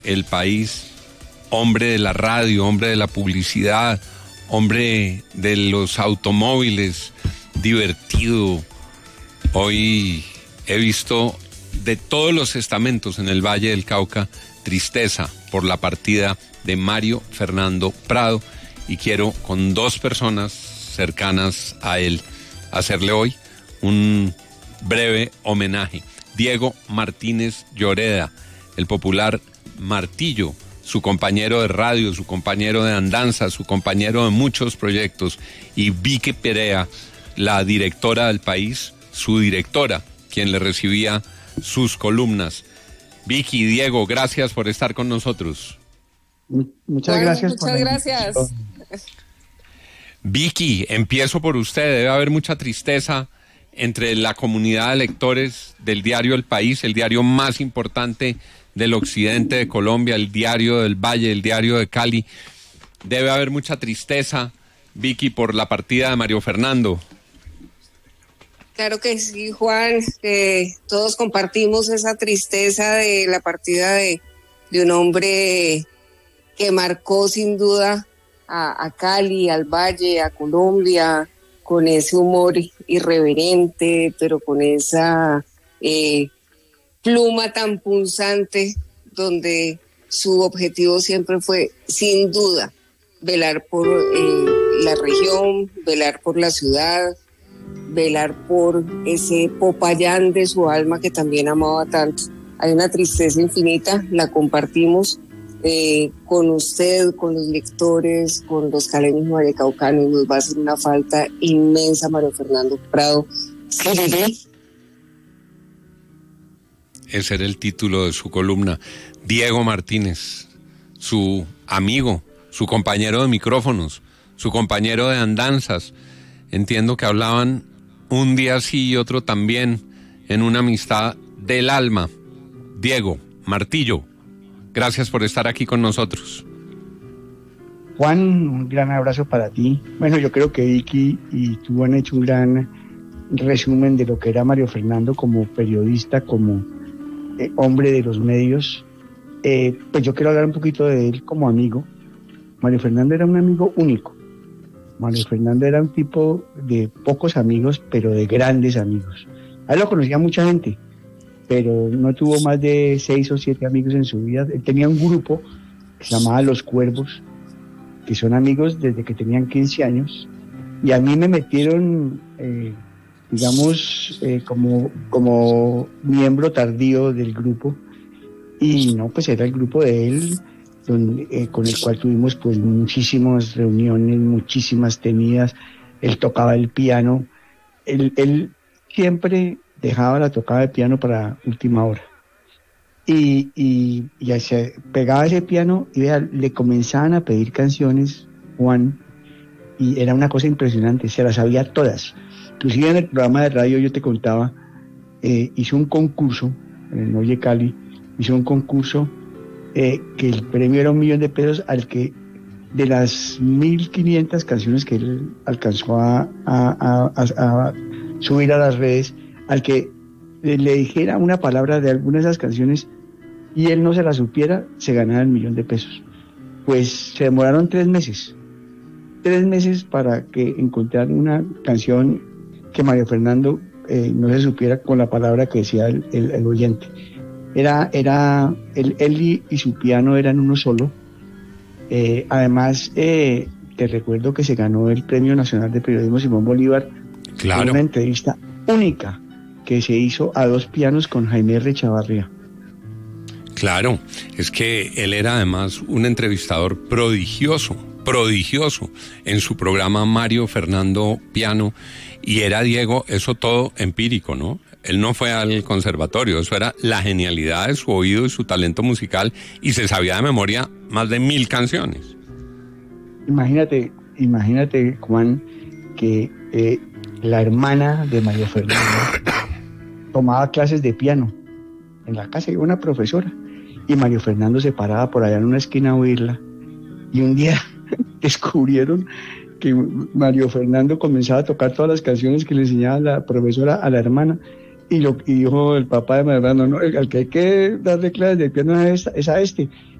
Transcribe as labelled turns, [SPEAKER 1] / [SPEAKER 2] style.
[SPEAKER 1] El País, hombre de la radio, hombre de la publicidad, hombre de los automóviles, divertido. Hoy he visto de todos los estamentos en el Valle del Cauca tristeza por la partida de Mario Fernando Prado, y quiero con dos personas cercanas a él hacerle hoy un breve homenaje. Diego Martínez Lloreda, el popular Martillo, su compañero de radio, su compañero de andanza, su compañero de muchos proyectos, y Vicky Perea, la directora del País, su directora, quien le recibía sus columnas. Vicky, Diego, gracias por estar con nosotros.
[SPEAKER 2] Muchas gracias.
[SPEAKER 3] Muchas gracias.
[SPEAKER 1] Vicky, empiezo por usted. Debe haber mucha tristeza entre la comunidad de lectores del diario El País, el diario más importante del occidente de Colombia, el diario del Valle, el diario de Cali. Debe haber mucha tristeza, Vicky, por la partida de Mario Fernando.
[SPEAKER 3] Claro que sí, Juan. Todos compartimos esa tristeza de la partida de un hombre que marcó sin duda a Cali, al Valle, a Colombia, con ese humor irreverente, pero con esa pluma tan punzante, donde su objetivo siempre fue, sin duda, velar por la región, velar por la ciudad, velar por ese Popayán de su alma que también amaba tanto. Hay una tristeza infinita, la compartimos con usted, con los lectores, con los caleños vallecaucanos. Nos va a hacer una falta inmensa Mario Fernando Prado.
[SPEAKER 1] Ese era el título de su columna. Diego Martínez, su amigo, su compañero de micrófonos, su compañero de andanzas. Entiendo que hablaban un día sí y otro también, en una amistad del alma. Diego, Martillo, gracias por estar aquí con nosotros.
[SPEAKER 2] Juan, un gran abrazo para ti. Bueno, yo creo que Vicky y tú han hecho un gran resumen de lo que era Mario Fernando como periodista, como hombre de los medios. Pues yo quiero hablar un poquito de él como amigo. Mario Fernando era un amigo único. Mario Fernando era un tipo de pocos amigos, pero de grandes amigos. A él lo conocía mucha gente, pero no tuvo más de 6 o 7 amigos en su vida. Él tenía un grupo que se llamaba Los Cuervos, que son amigos desde que tenían 15 años, y a mí me metieron, como miembro tardío del grupo, y no, pues era el grupo de él, con el cual tuvimos pues muchísimas reuniones, muchísimas tenidas. Él tocaba el piano, él siempre dejaba la tocada de piano para última hora, y se pegaba ese piano y le comenzaban a pedir canciones, Juan, y era una cosa impresionante, se las sabía todas. Inclusive en el programa de radio yo te contaba, hizo un concurso en el Oye Cali, hizo un concurso que el premio era $1.000.000, al que de las 1.500 canciones que él alcanzó a subir a las redes, al que le dijera una palabra de alguna de esas canciones y él no se la supiera, se ganaba $1.000.000. Pues se demoraron 3 meses para que encontraran una canción que Mario Fernando no se supiera con la palabra que decía el oyente. Él y su piano eran uno solo. Además, te recuerdo que se ganó el Premio Nacional de Periodismo Simón Bolívar.
[SPEAKER 1] Claro.
[SPEAKER 2] En una entrevista única que se hizo a 2 pianos con Jaime R. Chavarría.
[SPEAKER 1] Claro, es que él era además un entrevistador prodigioso en su programa Mario Fernando Piano, y era, Diego, eso todo empírico, ¿no? Él no fue al conservatorio, eso era la genialidad de su oído y su talento musical, y se sabía de memoria más de 1.000 canciones.
[SPEAKER 2] Imagínate, Juan, que la hermana de Mario Fernando tomaba clases de piano en la casa de una profesora, y Mario Fernando se paraba por allá en una esquina a oírla, y un día descubrieron que Mario Fernando comenzaba a tocar todas las canciones que le enseñaba la profesora a la hermana, y dijo el papá de mi hermano, no, al que hay que darle clases de piano es a este.